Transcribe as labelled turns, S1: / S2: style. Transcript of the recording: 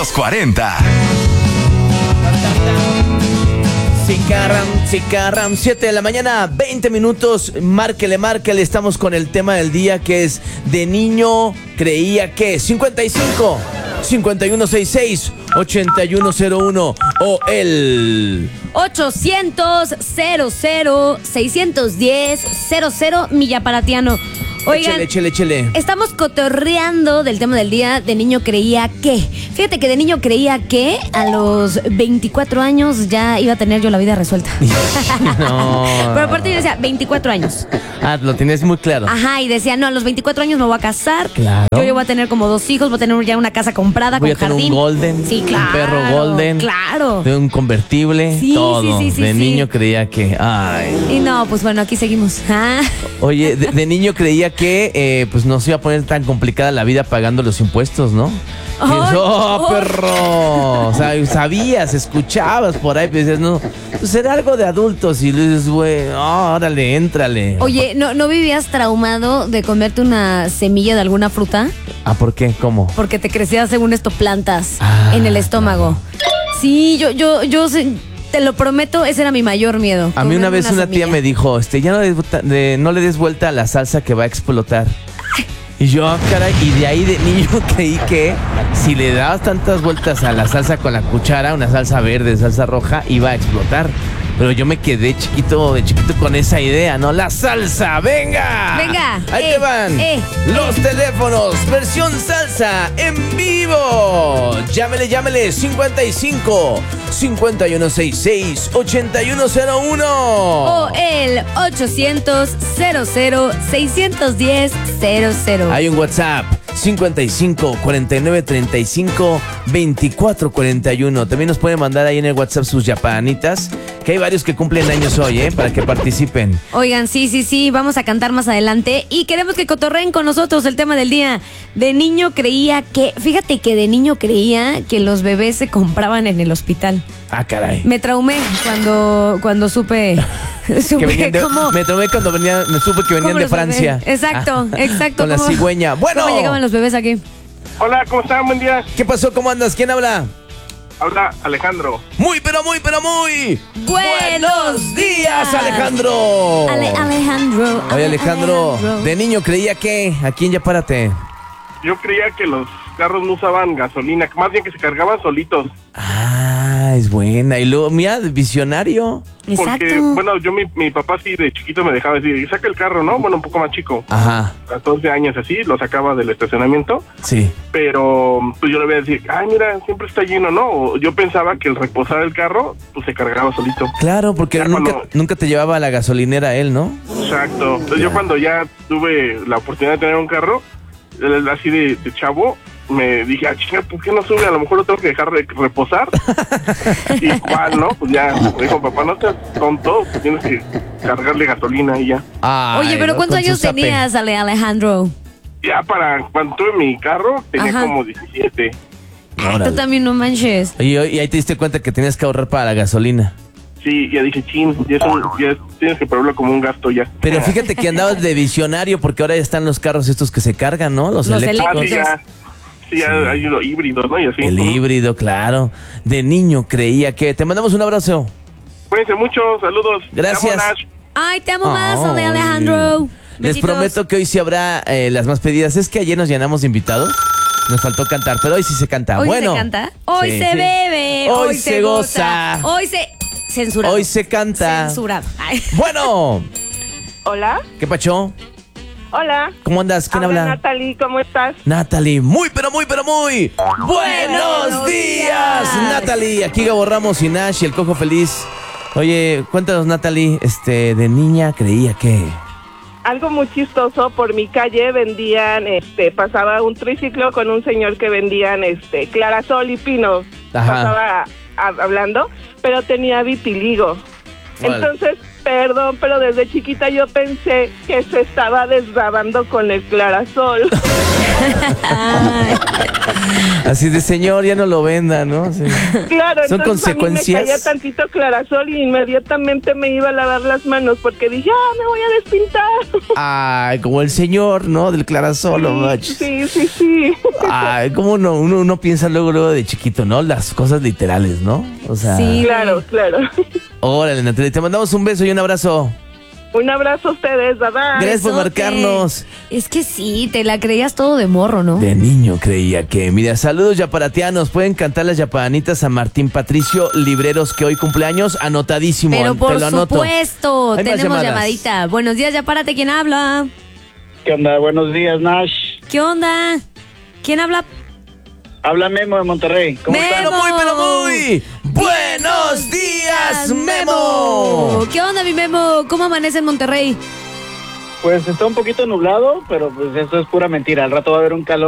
S1: los 40.
S2: Cicarram, 7 de la mañana, 20 minutos. Márquele. Estamos con el tema del día, que es de niño creía que 55 5166 8101 o el
S3: 800 00 610 00 Millaparatiano. Oigan,
S2: échele.
S3: Estamos cotorreando del tema del día. De niño creía que. Fíjate que de niño creía que a los 24 años ya iba a tener yo la vida resuelta.
S2: No.
S3: Pero aparte yo decía, 24 años.
S2: Ah, lo tienes muy claro.
S3: Ajá, y decía, no, a los 24 años me voy a casar.
S2: Claro.
S3: Yo voy a tener como 2 hijos, voy a tener ya una casa comprada
S2: Voy
S3: con
S2: a tener
S3: jardín.
S2: un golden,
S3: Sí, claro.
S2: un perro golden.
S3: Claro.
S2: De un convertible,
S3: Sí,
S2: todo.
S3: sí.
S2: De niño creía que... Ay.
S3: Y no, pues bueno, aquí seguimos.
S2: Oye, de niño creía que pues no se iba a poner tan complicada la vida pagando los impuestos, ¿no? Perro! O sea, sabías, escuchabas por ahí, pero decías, no, pues era algo de adultos. Y le dices, güey, órale, éntrale.
S3: Oye, ¿no vivías traumado de comerte una semilla de alguna fruta?
S2: Ah, ¿por qué? ¿Cómo?
S3: Porque te crecían, según esto, plantas en el estómago. Sí, yo te lo prometo, ese era mi mayor miedo.
S2: A mí una vez una
S3: semilla.
S2: tía me dijo, ya no le des vuelta a la salsa que va a explotar. Y yo, caray, y de ahí de niño creí que si le dabas tantas vueltas a la salsa con la cuchara, una salsa verde, salsa roja, iba a explotar. Pero yo me quedé de chiquito con esa idea, ¿no? ¡La salsa! ¡Venga! Ahí te van los teléfonos, versión salsa en vivo. Llámele 55 5166 8101
S3: o el 800 00 610 00.
S2: Hay un WhatsApp 55 49 35 24 41. También nos pueden mandar ahí en el WhatsApp sus yapanitas, que hay varios que cumplen años hoy, para que participen.
S3: Oigan, sí, vamos a cantar más adelante y queremos que cotorreen con nosotros el tema del día. De niño creía que, fíjate que de niño creía que los bebés se compraban en el hospital.
S2: Ah, caray.
S3: Me traumé cuando supe
S2: que venían
S3: cómo...
S2: Me traumé cuando me supe que venían de Francia.
S3: Exacto.
S2: Con la cigüeña. Bueno.
S3: ¿Cómo llegaban los bebés aquí?
S4: Hola, ¿cómo están? Buen día.
S2: ¿Qué pasó? ¿Cómo andas? ¿Quién habla?
S4: Habla Alejandro.
S2: Muy buenos días, Alejandro.
S3: Alejandro.
S2: Oye, Alejandro, de niño creía que... ¿A quién ya párate?
S4: Yo creía que los carros no usaban gasolina, más bien que se cargaban solitos.
S2: Ah, es buena. Y luego, mira, visionario.
S3: Exacto.
S4: Porque, bueno, mi papá sí de chiquito me dejaba decir, saca el carro, ¿no? Bueno, un poco más chico.
S2: Ajá.
S4: 14 años así, lo sacaba del estacionamiento.
S2: Sí.
S4: Pero, pues yo le voy a decir, ay, mira, siempre está lleno, ¿no? O yo pensaba que el reposar el carro, pues se cargaba solito.
S2: Claro, porque nunca te llevaba a la gasolinera él, ¿no?
S4: Exacto. Entonces yo cuando ya tuve la oportunidad de tener un carro, así de chavo, me dije, chinga, ¿por qué no sube? A lo mejor lo tengo que dejar reposar. Y cuál, ¿no? Pues ya, me dijo, papá, no seas tonto, pues tienes que cargarle gasolina y ya.
S2: Ay,
S3: oye, pero ¿cuántos años tenías, Alejandro?
S4: Ya para cuando tuve mi carro, tenía como 17.
S3: Tú también no manches.
S2: Y ahí te diste cuenta que tenías que ahorrar para la gasolina.
S4: Sí, ya dije, chin, ya tienes que probarlo como un gasto ya.
S2: Pero fíjate que andabas de visionario, porque ahora ya están los carros estos que se cargan, ¿no? Los eléctricos.
S4: Sí, ya hay los híbridos, ¿no? Y así.
S2: El híbrido, claro. De niño creía que... Te mandamos un abrazo.
S4: Cuídense mucho, saludos.
S2: Gracias.
S3: Ay, te amo más, Alejandro.
S2: Les prometo que hoy sí habrá las más pedidas. Es que ayer nos llenamos de invitados. Nos faltó cantar, pero hoy sí se canta.
S3: ¿Hoy
S2: bueno,
S3: se canta? Hoy
S2: sí,
S3: se bebe,
S2: hoy se goza.
S3: Hoy se... Censurado.
S2: Hoy se canta.
S3: Censurado. Ay.
S2: Bueno.
S5: Hola.
S2: ¿Qué pacho?
S5: Hola.
S2: ¿Cómo andas? ¿Quién habla?
S5: Natalie, ¿cómo estás?
S2: Natalie, muy buenos días, Natalie. Aquí Gabo Ramos y Nash y el Cojo Feliz. Oye, cuéntanos, Natalie, de niña creía que...
S5: Algo muy chistoso, por mi calle vendían, pasaba un triciclo con un señor que vendían, clarasol y pinos.
S2: Ajá.
S5: Pasaba hablando, pero tenía vitiligo.
S2: ¿Cuál?
S5: Entonces, Perdón, pero desde chiquita yo pensé que se estaba desbravando con el clarasol.
S3: Ay,
S2: Así de, señor, ya no lo venda, ¿no? Sí.
S5: Claro,
S2: Son
S5: entonces a mí
S2: consecuencias.
S5: me caía tantito clarasol y inmediatamente me iba a lavar las manos porque dije, me voy a despintar.
S2: Ay, como el señor, ¿no? Del clarasol, no manches.
S5: Sí.
S2: Ay, cómo no, uno piensa luego de chiquito, ¿no? Las cosas literales, ¿no? O sea,
S3: Sí.
S5: Claro.
S2: órale, Natalia, te mandamos un beso y un abrazo.
S5: Un abrazo a ustedes, bye.
S2: Gracias por
S3: besote.
S2: marcarnos.
S3: Es que sí, te la creías todo de morro, ¿no?
S2: De niño creía que. Mira, saludos yaparatianos. Pueden cantar las yapanitas a Martín Patricio Libreros, que hoy cumpleaños. Anotadísimo.
S3: Pero
S2: te
S3: por
S2: lo anoto.
S3: supuesto,
S2: Hay más
S3: tenemos
S2: llamadas.
S3: llamadita. Buenos días, ya párate, ¿quién habla?
S1: ¿Qué onda? Buenos días, Nash.
S3: ¿Qué onda? ¿Quién habla?
S1: Habla Memo de Monterrey. ¿Cómo
S3: Memo.
S1: estás?
S2: Pero muy. ¡Buenos días, Memo!
S3: ¿Qué onda, mi Memo? ¿Cómo amanece en Monterrey?
S1: Pues está un poquito nublado, pero pues eso es pura mentira. Al rato va a haber un calor